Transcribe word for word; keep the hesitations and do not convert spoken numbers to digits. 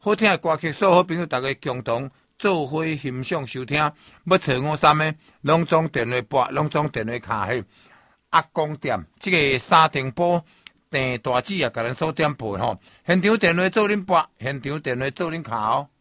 好听的歌曲，所有好朋友大家共同做伙欣赏收听。要找我三个，拢总电话拨，拢总电话卡去。阿公店这个沙丁堡订大姊啊，甲咱锁店配吼。现场电话做恁拨，现场电话做恁卡哦。